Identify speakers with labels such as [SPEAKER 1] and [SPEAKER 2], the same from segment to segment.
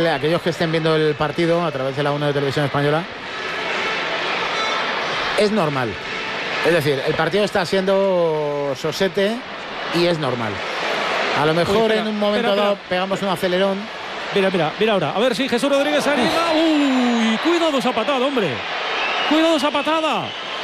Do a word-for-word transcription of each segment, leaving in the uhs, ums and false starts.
[SPEAKER 1] vale, aquellos que estén viendo el partido a través de la uno de Televisión Española, es normal. Es decir, el partido está siendo sosete y es normal. A lo mejor Uy, espera, en un momento espera, dado espera. pegamos un acelerón.
[SPEAKER 2] Mira, mira, mira ahora. A ver si Jesús Rodríguez se anima. Uy, cuidado esa patada, hombre. Cuidado esa patada.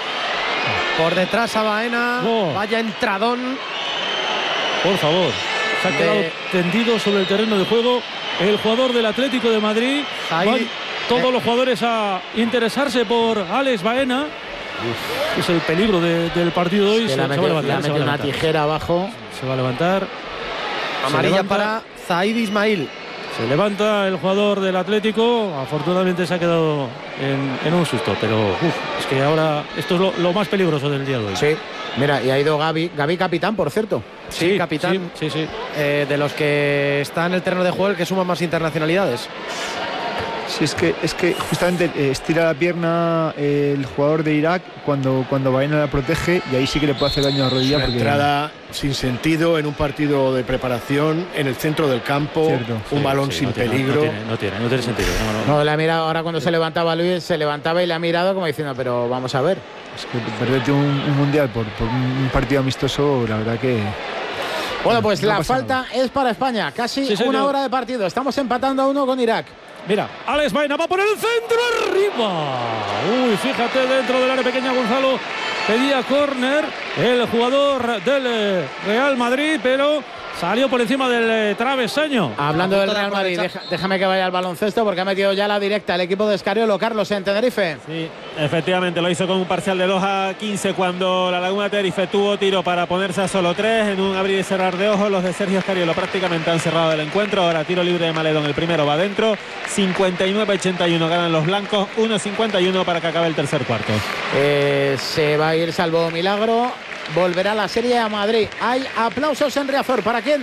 [SPEAKER 3] Por detrás a Baena. Oh. Vaya entradón.
[SPEAKER 2] Por favor. Se ha de... quedado tendido sobre el terreno de juego el jugador del Atlético de Madrid. Ahí, Van todos eh. los jugadores a interesarse por Alex Baena. Uf. Es el peligro de, del partido de hoy. Se,
[SPEAKER 1] se,
[SPEAKER 2] se
[SPEAKER 1] metió,
[SPEAKER 2] va a levantar.
[SPEAKER 1] Se va a una tijera abajo.
[SPEAKER 2] Se va a levantar.
[SPEAKER 3] Amarilla para Zaid Ismail.
[SPEAKER 2] Se levanta el jugador del Atlético. Afortunadamente se ha quedado en, en un susto. Pero uf, es que ahora esto es lo, lo más peligroso del día de hoy.
[SPEAKER 1] Sí. Mira, y ha ido Gavi. Gavi capitán, por cierto.
[SPEAKER 3] Sí, sí capitán.
[SPEAKER 2] Sí, sí, sí.
[SPEAKER 3] Eh, de los que está en el terreno de juego, el que suma más internacionalidades.
[SPEAKER 4] Sí, es que, es que justamente eh, estira la pierna eh, el jugador de Irak cuando, cuando Baena la protege, y ahí sí que le puede hacer daño a la rodilla.
[SPEAKER 5] Una
[SPEAKER 4] porque...
[SPEAKER 5] entrada sin sentido en un partido de preparación en el centro del campo. Cierto. Un sí, balón sí, sin
[SPEAKER 2] no tiene,
[SPEAKER 5] peligro.
[SPEAKER 2] No, no, tiene, no, tiene, no tiene sentido. No,
[SPEAKER 1] no. no, le ha mirado ahora cuando se levantaba Luis, se levantaba y le ha mirado como diciendo, pero vamos a ver.
[SPEAKER 4] Es que perderte un, un mundial por, por un partido amistoso, la verdad que...
[SPEAKER 1] Bueno, pues
[SPEAKER 4] no
[SPEAKER 1] la falta nada. Es para España. Casi sí, una hora de partido. Estamos empatando a uno con Irak.
[SPEAKER 2] Mira, Alex Baena va por el centro arriba. Uy, fíjate, dentro del área pequeña Gonzalo pedía córner el jugador del Real Madrid, pero salió por encima del travesaño.
[SPEAKER 1] Hablando del Real Madrid, deja, déjame que vaya al baloncesto porque ha metido ya la directa el equipo de Escariolo, Carlos, en Tenerife.
[SPEAKER 6] Sí, efectivamente, lo hizo con un parcial de dos a quince cuando la Laguna Tenerife tuvo tiro para ponerse a solo tres. En un abrir y cerrar de ojos, los de Sergio Escariolo prácticamente han cerrado el encuentro. Ahora tiro libre de Maledón, el primero va dentro. cincuenta y nueve a ochenta y uno ganan los blancos, uno cincuenta y uno para que acabe el tercer cuarto.
[SPEAKER 1] Eh, se va a ir salvo milagro. Volverá la serie a Madrid. Hay aplausos en Riazor. ¿Para quién?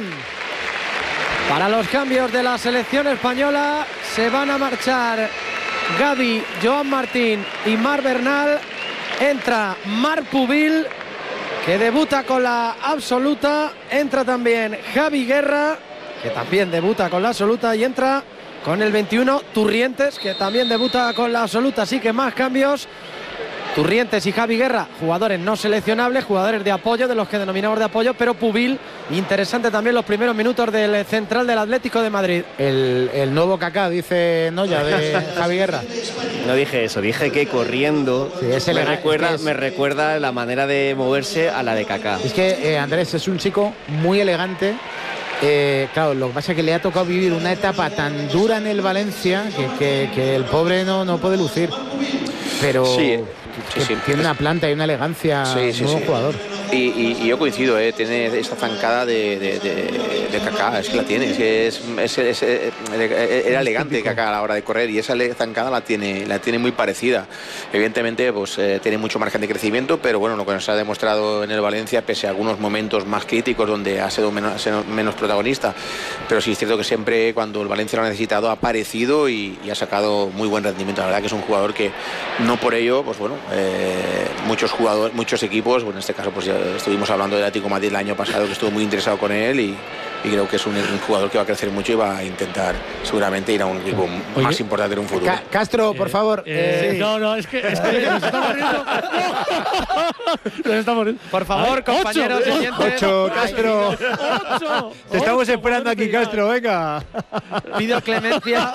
[SPEAKER 3] Para los cambios de la selección española. Se van a marchar Gavi, Joan Martín y Marc Bernal. Entra Marc Pubil, que debuta con la absoluta. Entra también Javi Guerra, que también debuta con la absoluta. Y entra con el veintiuno Turrientes, que también debuta con la absoluta. Así que más cambios. Turrientes y Javi Guerra, jugadores no seleccionables, jugadores de apoyo, de los que denominamos de apoyo, pero Pubil, interesante también los primeros minutos del central del Atlético de Madrid.
[SPEAKER 1] El, el nuevo Kaká, dice Noya, de Javi Guerra.
[SPEAKER 7] No dije eso, dije que corriendo sí, me, elegante, recuerda, es que es... me recuerda la manera de moverse a la de Kaká.
[SPEAKER 1] Es que eh, Andrés es un chico muy elegante. Eh, claro, lo que pasa es que le ha tocado vivir una etapa tan dura en el Valencia que, que, que el pobre no, no puede lucir. Pero... Sí. Sí, sí, tiene una planta y una elegancia, sí, sí, nuevo sí. jugador.
[SPEAKER 8] Y, y, y yo coincido, ¿eh? Tiene esta zancada de, de, de, de Kaká, es que la tiene, es que es, es, es, es, era elegante Kaká a la hora de correr y esa zancada la tiene, la tiene muy parecida. Evidentemente, pues eh, tiene mucho margen de crecimiento, pero bueno, lo que nos ha demostrado en el Valencia, pese a algunos momentos más críticos donde ha sido menos, ha sido menos protagonista, pero sí es cierto que siempre cuando el Valencia lo ha necesitado ha aparecido y, y ha sacado muy buen rendimiento. La verdad que es un jugador que no por ello, pues bueno, eh, muchos jugadores, muchos equipos, bueno, en este caso pues ya estuvimos hablando del Atlético de Madrid el año pasado, que estuvo muy interesado con él y, y creo que es un, un jugador que va a crecer mucho y va a intentar seguramente ir a un equipo Oye, más importante en un futuro.
[SPEAKER 1] Ca Castro, por favor.
[SPEAKER 2] Eh, eh, sí. No, no, es que, es que nos estamos riendo. Nos estamos riendo.
[SPEAKER 3] Por favor, Ay, compañeros.
[SPEAKER 4] Ocho, ocho Castro. Ocho, Te estamos ocho, esperando aquí, Castro, venga.
[SPEAKER 3] Pido clemencia.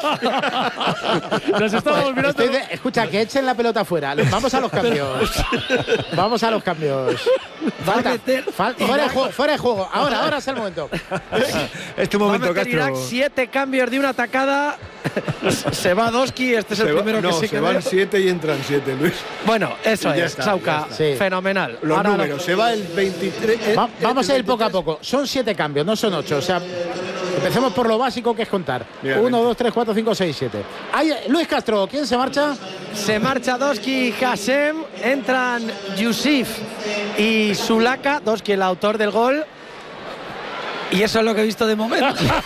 [SPEAKER 2] Nos estamos mirando.
[SPEAKER 1] De, escucha, que echen la pelota fuera. Vamos a los cambios. Vamos a los cambios. Falta, falta, fuera, de juego, fuera de juego. Ahora, ahora es el momento.
[SPEAKER 4] Es tu momento, Castro.
[SPEAKER 3] Irak, siete cambios de una atacada. Se va Doski, este es se el va, primero
[SPEAKER 5] no,
[SPEAKER 3] que sí
[SPEAKER 5] se
[SPEAKER 3] que
[SPEAKER 5] van
[SPEAKER 3] veo.
[SPEAKER 5] siete y entran siete, Luis.
[SPEAKER 3] Bueno, eso es,
[SPEAKER 5] está,
[SPEAKER 3] Sauca, sí. Fenomenal.
[SPEAKER 5] Los
[SPEAKER 3] Ahora
[SPEAKER 5] números,
[SPEAKER 3] lo...
[SPEAKER 5] se va el veintitrés. El,
[SPEAKER 1] va, vamos
[SPEAKER 5] el
[SPEAKER 1] a ir poco a poco. Son siete cambios, no son ocho. O sea, empecemos por lo básico que es contar. Uno, dos, tres, cuatro, cinco, seis, siete. Ahí, Luis Castro, ¿quién se marcha?
[SPEAKER 3] Se marcha Doski y Hasem. Entran Yusif y Sulaka. Doski, el autor del gol. Y eso es lo que he visto de momento.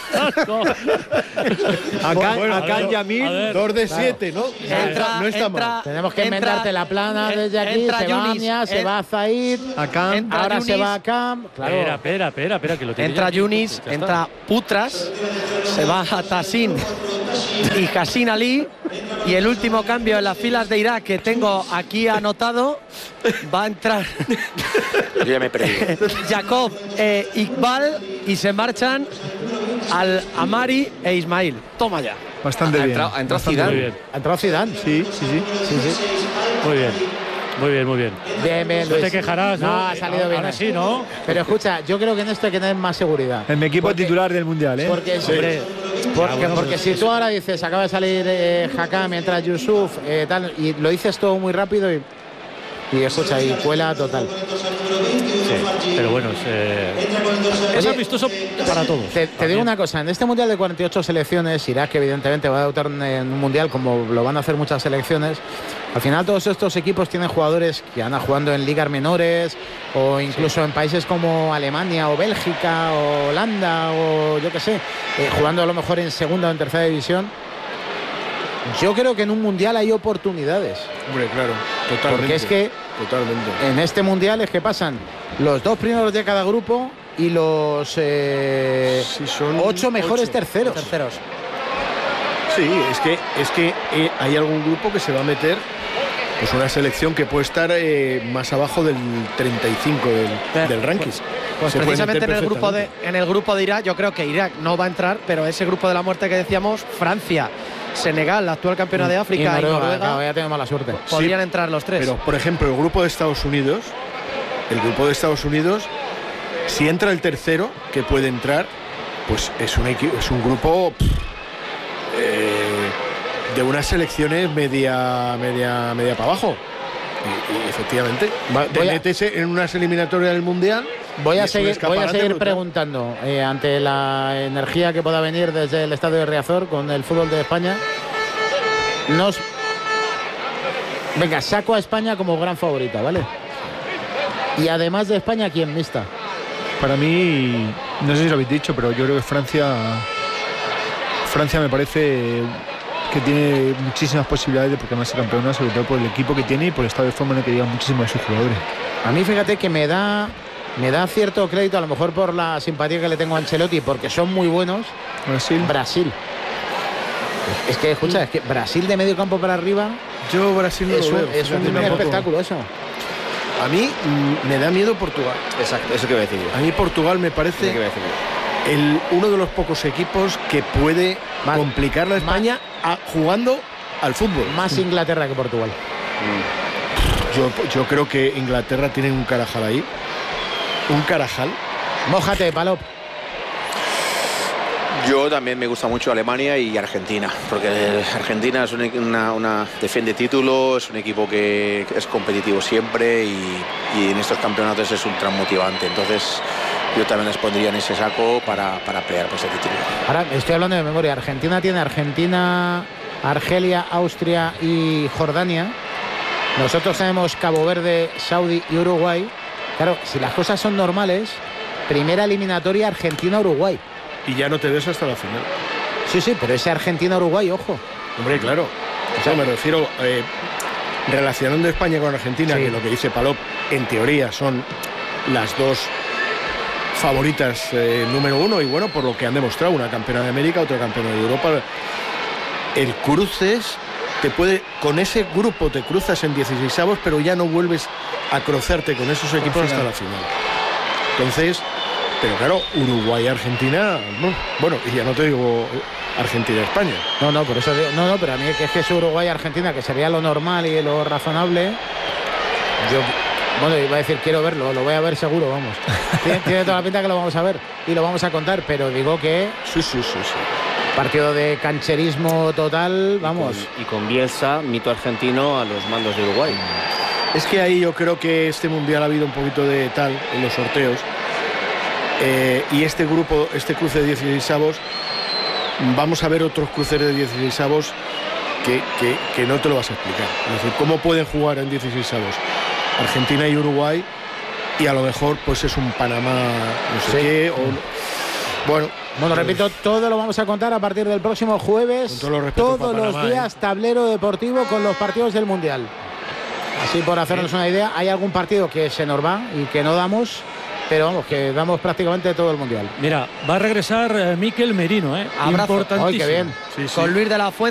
[SPEAKER 5] Acá, bueno, acá Yamil, dos de siete, ¿no?
[SPEAKER 3] Entra,
[SPEAKER 5] no está
[SPEAKER 3] entra,
[SPEAKER 5] mal.
[SPEAKER 1] Tenemos que
[SPEAKER 3] entra,
[SPEAKER 1] enmendarte la plana desde aquí. Se va Amia, se va Zaid, ahora Yunis, se va a Cam.
[SPEAKER 2] Claro. Espera, espera, espera, espera, que lo tiene.
[SPEAKER 3] Entra Yunis, entra Putras, se va a Tassin y Hassan Ali. Y el último cambio en las filas de Irak que tengo aquí anotado, va a entrar
[SPEAKER 8] Yo ya me perdí.
[SPEAKER 3] Jacob e Iqbal y se marchan al Amari e Ismail. Toma ya.
[SPEAKER 4] Bastante
[SPEAKER 7] ha
[SPEAKER 4] bien.
[SPEAKER 7] entrado, ha entrado
[SPEAKER 4] Bastante
[SPEAKER 7] Zidane.
[SPEAKER 4] bien.
[SPEAKER 1] ¿Ha entrado Zidane?
[SPEAKER 4] Sí, sí, sí.
[SPEAKER 1] Sí, sí.
[SPEAKER 2] Muy bien. Muy bien, muy bien.
[SPEAKER 1] Bien, bien,
[SPEAKER 2] No
[SPEAKER 1] Luis.
[SPEAKER 2] te quejarás, ¿no?
[SPEAKER 1] No, ha salido bien.
[SPEAKER 2] Ahora sí, ¿no?
[SPEAKER 1] Pero escucha, yo creo que en esto hay que tener más seguridad.
[SPEAKER 4] En mi equipo
[SPEAKER 1] Porque-
[SPEAKER 4] titular del Mundial, ¿eh?
[SPEAKER 1] Porque,
[SPEAKER 2] Sí.
[SPEAKER 1] hombre, porque,
[SPEAKER 2] Ah, bueno,
[SPEAKER 1] porque
[SPEAKER 2] pero-
[SPEAKER 1] si tú ahora dices, acaba de salir eh, Hakam, entra Yusuf, eh, tal, y lo dices todo muy rápido y, y escucha, y cuela total.
[SPEAKER 2] Sí, pero bueno, es, eh, es
[SPEAKER 1] Oye,
[SPEAKER 2] amistoso para todos.
[SPEAKER 1] Te, te digo una cosa, en este Mundial de cuarenta y ocho selecciones, Irak evidentemente va a debutar en un Mundial como lo van a hacer muchas selecciones. Al final todos estos equipos tienen jugadores que andan jugando en ligas menores o incluso en países como Alemania o Bélgica o Holanda o yo qué sé, eh, jugando a lo mejor en segunda o en tercera división. Yo creo que en un Mundial hay oportunidades.
[SPEAKER 5] Hombre, claro, totalmente.
[SPEAKER 1] Porque es que
[SPEAKER 5] Totalmente.
[SPEAKER 1] en este Mundial es que pasan los dos primeros de cada grupo y los eh,
[SPEAKER 5] Sí, son
[SPEAKER 1] ocho mejores
[SPEAKER 5] ocho.
[SPEAKER 1] terceros.
[SPEAKER 3] Terceros.
[SPEAKER 5] Sí, es que, es que eh, hay algún grupo que se va a meter, pues una selección que puede estar eh, más abajo del treinta y cinco del,
[SPEAKER 3] Eh,
[SPEAKER 5] del ranking.
[SPEAKER 3] Pues
[SPEAKER 5] Se puede
[SPEAKER 3] precisamente
[SPEAKER 5] meter
[SPEAKER 3] en el grupo de
[SPEAKER 5] perfectamente.
[SPEAKER 3] en el grupo de Irak, yo creo que Irak no va a entrar, pero ese grupo de la muerte que decíamos, Francia, Senegal, la actual campeona de África, y
[SPEAKER 1] Noruega,
[SPEAKER 3] Noruega,
[SPEAKER 1] claro, ya tenemos mala suerte.
[SPEAKER 3] podrían
[SPEAKER 5] Sí,
[SPEAKER 3] entrar los tres.
[SPEAKER 5] Pero, por ejemplo, el grupo de Estados Unidos, el grupo de Estados Unidos, si entra el tercero, que puede entrar, pues es un, equi- es un grupo pff, eh, de unas selecciones media, media, media para abajo. Y, y efectivamente, va, te
[SPEAKER 1] Voy a-
[SPEAKER 5] metes en unas eliminatorias del Mundial.
[SPEAKER 1] Voy
[SPEAKER 5] y
[SPEAKER 1] a
[SPEAKER 5] es un
[SPEAKER 1] seguir, voy a
[SPEAKER 5] escaparate
[SPEAKER 1] seguir
[SPEAKER 5] brutal.
[SPEAKER 1] preguntando eh, ante la energía que pueda venir desde el estadio de Riazor con el fútbol de España. Nos venga, saco a España como gran favorita, ¿vale? Y además de España, ¿quién mixta?
[SPEAKER 4] Para mí, no sé si lo habéis dicho, pero yo creo que Francia Francia me parece que tiene muchísimas posibilidades de proclamarse campeona, sobre todo por el equipo que tiene y por el estado de forma en el que llegan muchísimos de sus jugadores.
[SPEAKER 1] A mí fíjate que me da me da cierto crédito, a lo mejor por la simpatía que le tengo a Ancelotti, porque son muy buenos.
[SPEAKER 4] Brasil.
[SPEAKER 1] Brasil. Es que, escucha, es que Brasil de medio campo para arriba
[SPEAKER 5] Yo Brasil no
[SPEAKER 1] es
[SPEAKER 5] lo
[SPEAKER 1] un,
[SPEAKER 5] veo,
[SPEAKER 1] es un
[SPEAKER 5] fíjate, tampoco.
[SPEAKER 1] espectáculo eso.
[SPEAKER 5] A mí mm, me da miedo Portugal.
[SPEAKER 7] Exacto, eso que voy a decir yo.
[SPEAKER 5] A mí Portugal me
[SPEAKER 7] Eso
[SPEAKER 5] parece
[SPEAKER 7] que voy a decir yo.
[SPEAKER 5] el, uno de los pocos equipos que puede
[SPEAKER 1] Más-
[SPEAKER 5] complicarle a España a- jugando al fútbol.
[SPEAKER 1] Más Inglaterra que Portugal.
[SPEAKER 5] Yo, yo creo que Inglaterra tiene un carajal ahí. Un carajal.
[SPEAKER 1] Mójate, Palop.
[SPEAKER 8] Yo también me gusta mucho Alemania y Argentina, porque Argentina es un- una, una defiende título, es un equipo que es competitivo siempre y, y en estos campeonatos es ultra motivante. Entonces yo también les pondría en ese saco para, para pelear por ese título.
[SPEAKER 1] Ahora estoy hablando de memoria. Argentina tiene Argentina, Argelia, Austria y Jordania. Nosotros tenemos Cabo Verde, Saudi y Uruguay. Claro, si las cosas son normales, primera eliminatoria Argentina-Uruguay.
[SPEAKER 5] Y ya no te ves hasta la final.
[SPEAKER 1] Sí, sí, pero ese Argentina-Uruguay, ojo.
[SPEAKER 5] Hombre, claro. O sea, me refiero, eh, relacionando España con Argentina,
[SPEAKER 1] Sí.
[SPEAKER 5] que lo que dice Palop, en teoría son las dos favoritas eh, número uno, y bueno, por lo que han demostrado, una campeona de América, otra campeona de Europa. El cruces, te puede, con ese grupo te cruzas en dieciseisavos, pero ya no vuelves a cruzarte con esos equipos hasta la final. Entonces, pero claro, Uruguay-Argentina, no. Bueno, y ya no te digo Argentina-España.
[SPEAKER 1] No, no, por eso digo, no, no, pero a mí que es que es Uruguay-Argentina, que sería lo normal y lo razonable. Yo, bueno, iba a decir quiero verlo, lo voy a ver seguro, vamos. Tiene, tiene toda la pinta que lo vamos a ver y lo vamos a contar, pero digo que
[SPEAKER 5] Sí, sí, sí, sí.
[SPEAKER 1] partido de cancherismo total, vamos.
[SPEAKER 7] Y con Bielsa, mito argentino a los mandos de Uruguay.
[SPEAKER 5] Es que ahí yo creo que este mundial ha habido un poquito de tal en los sorteos. Eh, y este grupo, este cruce de dieciseisavos, vamos a ver otros cruces de dieciseisavos que, que, que no te lo vas a explicar. Es decir, cómo pueden jugar en dieciseisavos Argentina y Uruguay, y a lo mejor pues es un Panamá no sé
[SPEAKER 1] Sí.
[SPEAKER 5] qué. O, bueno,
[SPEAKER 1] Bueno,
[SPEAKER 5] pues,
[SPEAKER 1] repito, todo lo vamos a contar a partir del próximo jueves.
[SPEAKER 5] Con todo los respetos
[SPEAKER 1] Todos
[SPEAKER 5] para
[SPEAKER 1] los
[SPEAKER 5] Panamá,
[SPEAKER 1] días,
[SPEAKER 5] ¿eh?
[SPEAKER 1] tablero deportivo con los partidos del Mundial. Así por hacernos una idea, hay algún partido que se nos va y que no damos, pero vamos, que damos prácticamente todo el mundial.
[SPEAKER 2] Mira, va a regresar eh, Mikel Merino, ¿eh?
[SPEAKER 3] Abrazo.
[SPEAKER 2] Importantísimo.
[SPEAKER 1] Ay, qué bien.
[SPEAKER 3] Sí, sí. Con Luis de la Fuente.